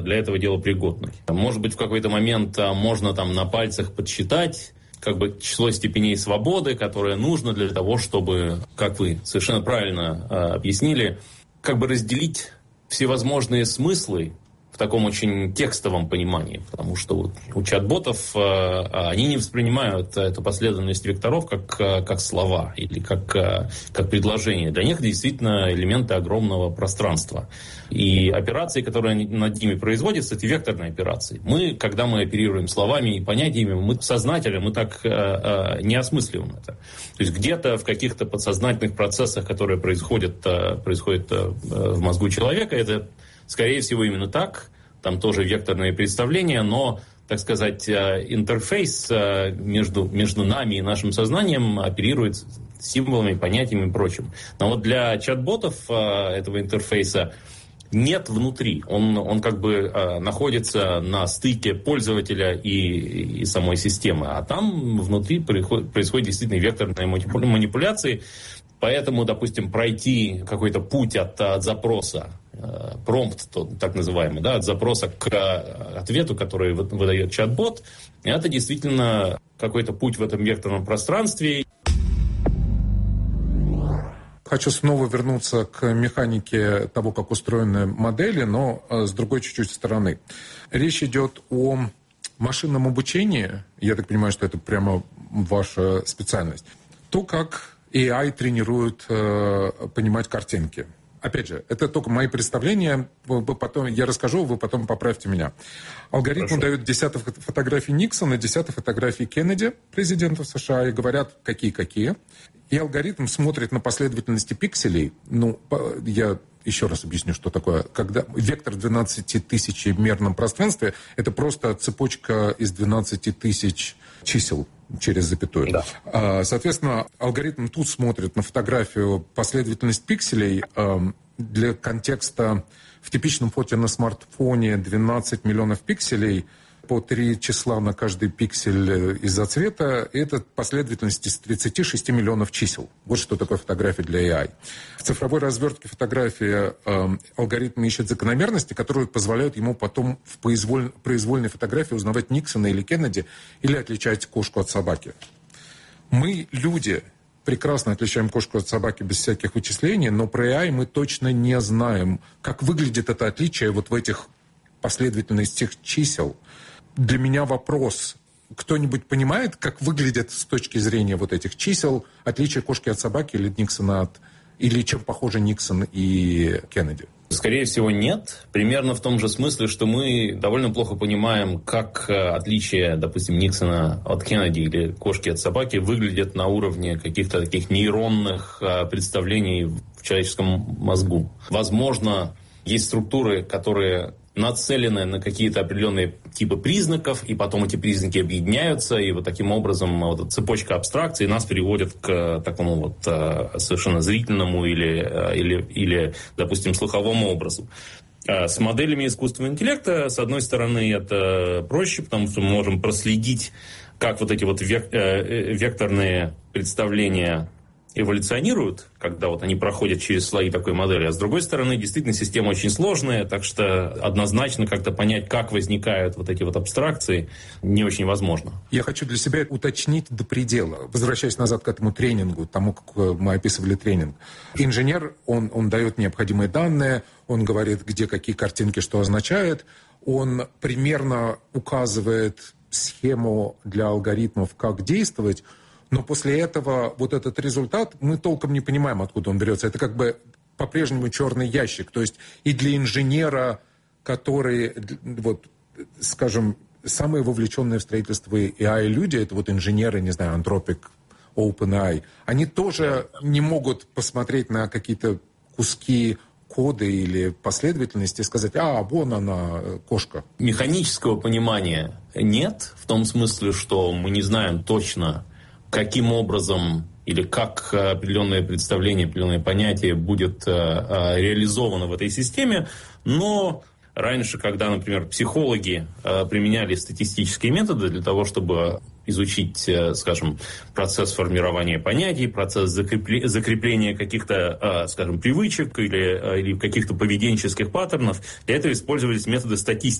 для этого дела пригодной. Может быть, в какой-то момент можно там на пальцах подсчитать как бы число степеней свободы, которое нужно для того, чтобы, как вы совершенно правильно объяснили, как бы разделить всевозможные смыслы в таком очень текстовом понимании, потому что вот у чат-ботов они не воспринимают эту последовательность векторов как слова или как предложения. Для них действительно элементы огромного пространства. И операции, которые над ними производятся, это векторные операции. Когда мы оперируем словами и понятиями, мы сознательно, мы так не осмысливаем это. То есть где-то в каких-то подсознательных процессах, которые происходят в мозгу человека, это скорее всего именно так. Там тоже векторные представления, но, так сказать, интерфейс между нами и нашим сознанием оперирует символами, понятиями и прочим. Но вот для чат-ботов этого интерфейса нет внутри. Он как бы находится на стыке пользователя и самой системы. А там внутри происходят действительно векторные манипуляции. Поэтому, допустим, пройти какой-то путь от запроса, промпт, так называемый, да, от запроса к ответу, который выдает чат-бот, это действительно какой-то путь в этом векторном пространстве. Хочу снова вернуться к механике того, как устроены модели, но с другой чуть-чуть стороны. Речь идет о машинном обучении. Я так понимаю, что это прямо ваша специальность. То, как AI тренирует понимать картинки. Опять же, это только мои представления. Потом я расскажу, вы потом поправьте меня. Алгоритму дают десяток фотографий Никсона, десяток фотографий Кеннеди, президента США, и говорят, какие. И алгоритм смотрит на последовательности пикселей. Я еще раз объясню, что такое. Когда вектор 12 тысяч в мерном пространстве, это просто цепочка из 12 тысяч чисел через запятую. Да. Соответственно, алгоритм тут смотрит на фотографию последовательность пикселей. Для контекста в типичном фото на смартфоне 12 миллионов пикселей, по 3 числа на каждый пиксель из-за цвета, это последовательность из 36 миллионов чисел. Вот что такое фотография для AI. В цифровой развертке фотографии алгоритм ищет закономерности, которые позволяют ему потом в произвольной фотографии узнавать Никсона или Кеннеди, или отличать кошку от собаки. Мы, люди, прекрасно отличаем кошку от собаки без всяких вычислений, но про AI мы точно не знаем, как выглядит это отличие вот в этих последовательностях чисел. Для меня вопрос, кто-нибудь понимает, как выглядит с точки зрения вот этих чисел отличие кошки от собаки или Никсона или чем похожи Никсон и Кеннеди? Скорее всего, нет. Примерно в том же смысле, что мы довольно плохо понимаем, как отличие, допустим, Никсона от Кеннеди или кошки от собаки выглядят на уровне каких-то таких нейронных представлений в человеческом мозгу. Возможно, есть структуры, которые нацелены на какие-то определенные типы признаков, и потом эти признаки объединяются, и вот таким образом вот эта цепочка абстракций нас приводит к такому вот совершенно зрительному или, допустим, слуховому образу. С моделями искусственного интеллекта, с одной стороны, это проще, потому что мы можем проследить, как вот эти вот векторные представления эволюционируют, когда вот они проходят через слои такой модели. А с другой стороны, действительно, система очень сложная, так что однозначно как-то понять, как возникают вот эти вот абстракции, не очень возможно. Я хочу для себя уточнить до предела, возвращаясь назад к этому тренингу, тому, как мы описывали тренинг. Инженер, он дает необходимые данные, он говорит, где какие картинки что означает, он примерно указывает схему для алгоритмов, как действовать. Но после этого вот этот результат, мы толком не понимаем, откуда он берется. Это как бы по-прежнему черный ящик. То есть и для инженера, который, вот, скажем, самые вовлеченные в строительство AI люди, это вот инженеры, не знаю, Anthropic, OpenAI, они тоже не могут посмотреть на какие-то куски кода или последовательности и сказать, вон она, кошка. Механического понимания нет, в том смысле, что мы не знаем точно, каким образом или как определенное представление, определенное понятие будет реализовано в этой системе. Но раньше, когда, например, психологи применяли статистические методы для того, чтобы изучить, скажем, процесс формирования понятий, процесс закрепления каких-то, скажем, привычек или каких-то поведенческих паттернов, для этого использовались методы статистики.